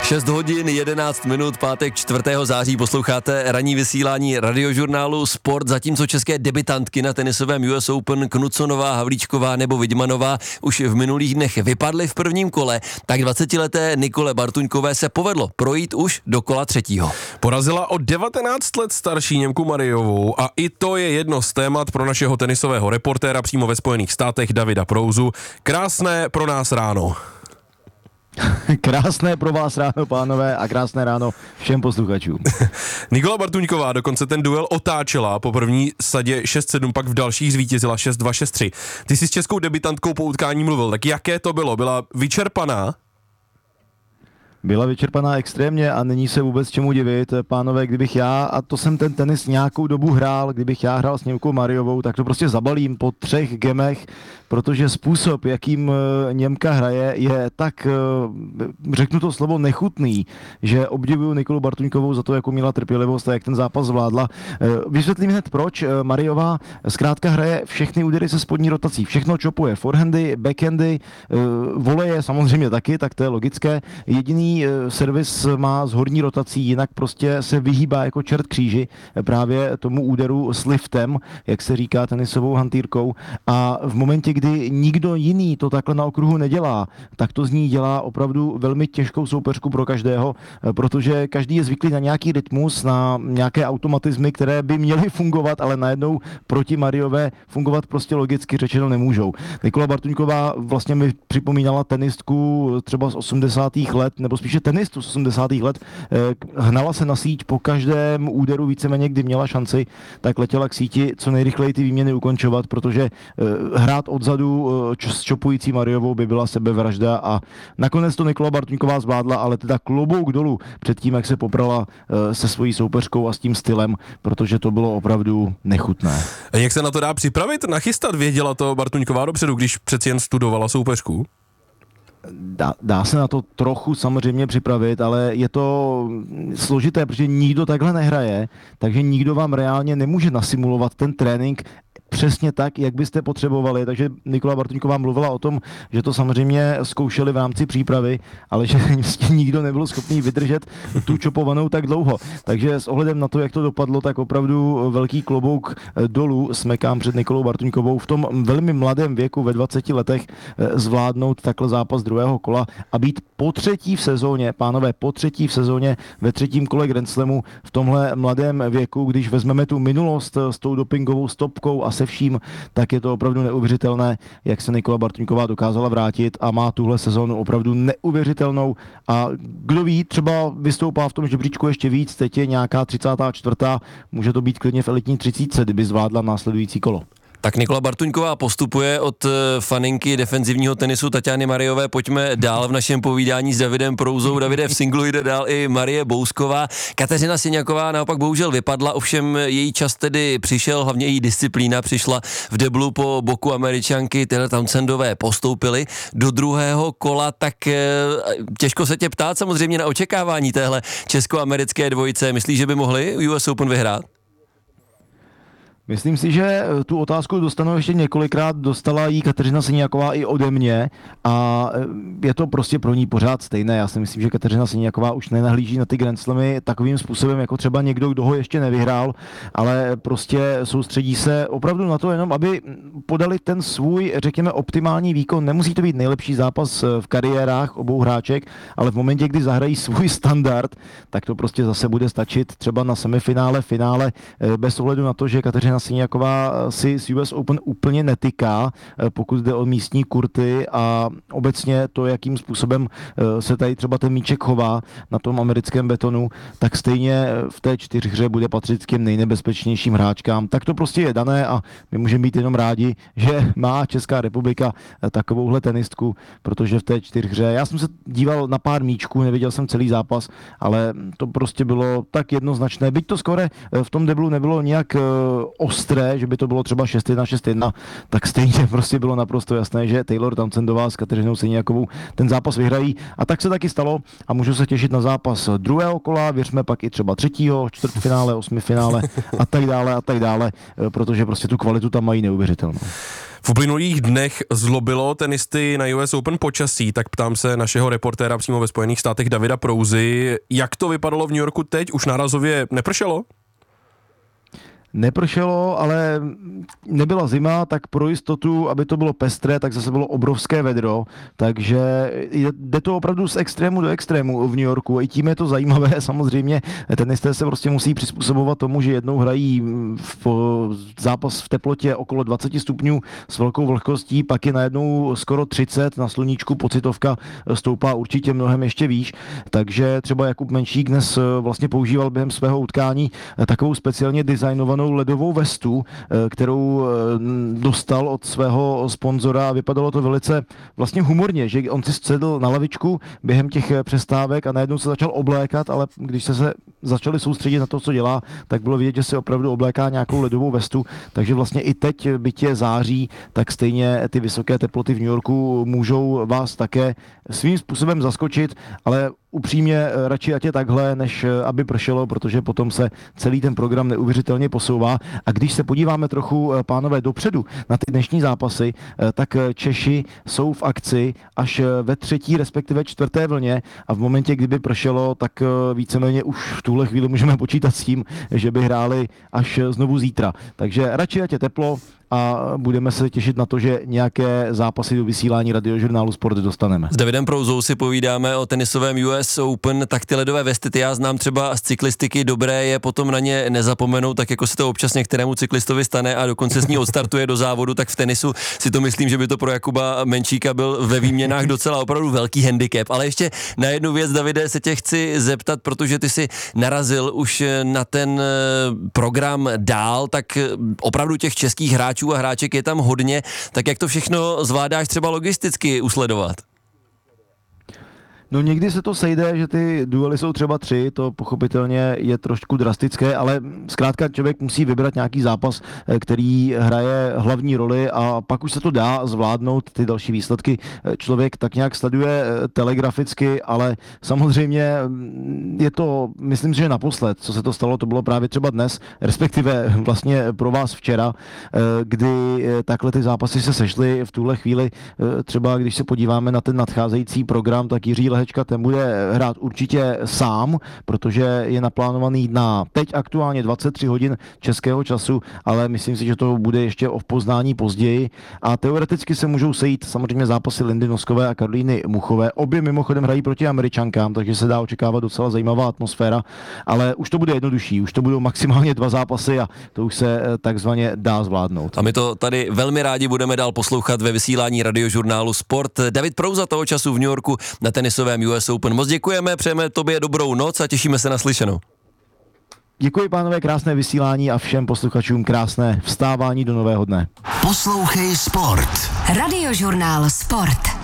6 hodin 11 minut, pátek 4. září posloucháte ranní vysílání radiožurnálu Sport, zatímco české debutantky na tenisovém US Open Knuconová, Havlíčková nebo Vidmanová už v minulých dnech vypadly v prvním kole, tak 20leté Nikole Bartuňkové se povedlo projít už do kola třetího. Porazila o 19 let starší Němku Mariovou a i to je jedno z témat pro našeho tenisového reportéra přímo ve Spojených státech Davida Prouzu. Krásné pro nás ráno. Krásné pro vás ráno, pánové, a krásné ráno všem posluchačům. Nikola Bartuňková dokonce ten duel otáčela, po první sadě 6-7, pak v dalších zvítězila 6-2, 6-3. Ty jsi s českou debutantkou po utkání mluvil, tak jaké to bylo? Byla vyčerpaná? Byla vyčerpaná extrémně a není se vůbec čemu divit, pánové, kdybych já, a to jsem ten tenis nějakou dobu hrál, kdybych já hrál s Němkou Mariovou, tak to prostě zabalím po 3 gemech, protože způsob, jakým Němka hraje, je tak, řeknu to slovo, nechutný, že obdivuju Nikolu Bartuňkovou za to, jakou měla trpělivost a jak ten zápas zvládla. Vysvětlím hned proč. Mariová zkrátka hraje všechny údery se spodní rotací, všechno čopuje, forehandy, backhandy, voleje samozřejmě taky, tak to je logické. Jediný servis má s horní rotací, jinak prostě se vyhýbá jako čert kříži právě tomu úderu s liftem, jak se říká tenisovou hantýrkou, a v momentě, kdy nikdo jiný to takhle na okruhu nedělá, tak to z ní dělá opravdu velmi těžkou soupeřku pro každého, protože každý je zvyklý na nějaký rytmus, na nějaké automatizmy, které by měly fungovat, ale najednou proti Mariové fungovat prostě logicky řečeno nemůžou. Nikola Bartuňková vlastně mi připomínala tenistku třeba z 80. let, nebo spíše tenistu z 80. let, hnala se na síť po každém úderu víceméně, kdy měla šanci, tak letěla k síti co nejrychleji ty výměny ukončovat, protože hrát odzadu s čopující Mariovou by byla sebevražda a nakonec to Nikola Bartuňková zvládla, ale teda klobouk dolů před tím, jak se poprala se svojí soupeřkou a s tím stylem, protože to bylo opravdu nechutné. A jak se na to dá připravit, nachystat? Věděla to Bartuňková dopředu, když přeci jen studovala soupeřku? Dá se na to trochu samozřejmě připravit, ale je to složité, protože nikdo takhle nehraje, takže nikdo vám reálně nemůže nasimulovat ten trénink přesně tak, jak byste potřebovali, takže Nikola Bartuňková mluvila o tom, že to samozřejmě zkoušeli v rámci přípravy, ale že nikdo nebyl schopný vydržet tu čopovanou tak dlouho. Takže s ohledem na to, jak to dopadlo, tak opravdu velký klobouk dolů smekám před Nikolou Bartuňkovou v tom velmi mladém věku, ve 20 letech, zvládnout takhle zápas druhého kola a být po třetí v sezóně, pánové, po třetí v sezóně ve třetím kole Grand Slamu v tomhle mladém věku, když vezmeme tu minulost s tou dopingovou stopkou a se vším, tak je to opravdu neuvěřitelné, jak se Nikola Bartuňková dokázala vrátit a má tuhle sezónu opravdu neuvěřitelnou a kdo ví, třeba vystoupá v tom žebříčku ještě víc, teď je nějaká 34. Může to být klidně v elitní 30, kdyby zvládla následující kolo. Tak Nikola Bartuňková postupuje od faninky defenzivního tenisu Taťány Mariové. Pojďme dál v našem povídání s Davidem Prouzou. Davide, v singlu jde dál i Marie Bousková. Kateřina Siňaková naopak bohužel vypadla, ovšem její čas tedy přišel, hlavně její disciplína přišla v deblu po boku Američanky Taylor Townsendové. Postoupili do druhého kola, tak těžko se tě ptát samozřejmě na očekávání téhle česko-americké dvojice. Myslíš, že by mohli US Open vyhrát? Myslím si, že tu otázku dostanou ještě několikrát, dostala jí Kateřina Siňaková i ode mě a je to prostě pro ní pořád stejné. Já si myslím, že Kateřina Siňaková už nenahlíží na ty Grand Slamy takovým způsobem, jako třeba někdo, kdo ho ještě nevyhrál, ale prostě soustředí se opravdu na to jenom, aby podali ten svůj, řekněme, optimální výkon. Nemusí to být nejlepší zápas v kariérách obou hráček, ale v momentě, kdy zahrají svůj standard, tak to prostě zase bude stačit třeba na semifinále, finále, bez ohledu na to, že Kateřina Siňaková si z US Open úplně netyká, pokud jde o místní kurty a obecně to, jakým způsobem se tady třeba ten míček chová na tom americkém betonu, tak stejně v té 4hře bude patřit k těm nejnebezpečnějším hráčkám. Tak to prostě je dané a my můžeme být jenom rádi, že má Česká republika takovouhle tenistku, protože v té 4hře, já jsem se díval na pár míčků, neviděl jsem celý zápas, ale to prostě bylo tak jednoznačné. Byť to skore v tom deblu nebylo nějak ostré, že by to bylo třeba 6-1, 6-1, tak stejně prostě bylo naprosto jasné, že Taylor Townsendová s Kateřinou Siniakovou ten zápas vyhrají. A tak se taky stalo a můžu se těšit na zápas druhého kola, věřme pak i třeba třetího, čtvrtfinále, osmifinále a tak dále, protože prostě tu kvalitu tam mají neuvěřitelnou. V uplynulých dnech zlobilo tenisty na US Open počasí, tak ptám se našeho reportéra přímo ve Spojených státech Davida Prouzy, jak to vypadalo v New Yorku teď? Už nárazově nepršelo? Nepršelo, ale nebyla zima, tak pro jistotu, aby to bylo pestré, tak zase bylo obrovské vedro, takže jde to opravdu z extrému do extrému v New Yorku. I tím je to zajímavé, samozřejmě tenisté se prostě musí přizpůsobovat tomu, že jednou hrají zápas v teplotě okolo 20 stupňů s velkou vlhkostí, pak je najednou skoro 30, na sluníčku pocitovka stoupá určitě mnohem ještě výš, takže třeba Jakub Menšík dnes vlastně používal během svého utkání takovou speciálně designovanou ledovou vestu, kterou dostal od svého sponzora a vypadalo to velice vlastně humorně, že on si sedl na lavičku během těch přestávek a najednou se začal oblékat, ale když se začali soustředit na to, co dělá, tak bylo vidět, že se opravdu obléká nějakou ledovou vestu, takže vlastně i teď, byť je září, tak stejně ty vysoké teploty v New Yorku můžou vás také svým způsobem zaskočit, ale upřímně radši ať je takhle, než aby pršelo, protože potom se celý ten program neuvěřitelně posouvá. A když se podíváme trochu, pánové, dopředu na ty dnešní zápasy, tak Češi jsou v akci až ve třetí, respektive čtvrté vlně a v momentě, kdyby pršelo, tak víceméně už v tuhle chvíli můžeme počítat s tím, že by hráli až znovu zítra. Takže radši ať je teplo a budeme se těšit na to, že nějaké zápasy do vysílání Radiožurnálu Sport dostaneme. S Davidem Prouzou si povídáme o tenisovém US Open, tak ty ledové vesty, ty já znám třeba z cyklistiky, dobré je potom na ně nezapomenout, tak jako se to občas některému cyklistovi stane a dokonce s ní odstartuje do závodu, tak v tenisu si to myslím, že by to pro Jakuba Menšíka byl ve výměnách docela opravdu velký handicap. Ale ještě na jednu věc, Davide, se tě chci zeptat, protože ty si narazil už na ten program dál, tak opravdu těch českých hráčů a hráček je tam hodně, tak jak to všechno zvládáš třeba logisticky usledovat? No někdy se to sejde, že ty duely jsou třeba 3, to pochopitelně je trošku drastické, ale zkrátka člověk musí vybrat nějaký zápas, který hraje hlavní roli a pak už se to dá zvládnout, ty další výsledky člověk tak nějak sleduje telegraficky, ale samozřejmě je to, myslím si, že naposled, co se to stalo, to bylo právě třeba dnes, respektive vlastně pro vás včera, kdy takhle ty zápasy se sešly v tuhle chvíli, třeba když se podíváme na ten nadcházející program, tak Jiří Lehečka ten bude hrát určitě sám, protože je naplánovaný na teď aktuálně 23 hodin českého času, ale myslím si, že to bude ještě o poznání později a teoreticky se můžou sejít samozřejmě zápasy Lindy Noskové a Karolíny Muchové. Obě mimochodem hrají proti Američankám, takže se dá očekávat docela zajímavá atmosféra, ale už to bude jednodušší, už to budou maximálně 2 zápasy a to už se takzvaně dá zvládnout. A my to tady velmi rádi budeme dál poslouchat ve vysílání Radiožurnálu Sport. David Prouza toho času v New Yorku na tenisovém US Open. Moc děkujeme, přejeme tobě dobrou noc a těšíme se na slyšenou. Děkuji, pánové, krásné vysílání a všem posluchačům krásné vstávání do nového dne. Poslouchej Sport. Radiožurnál Sport.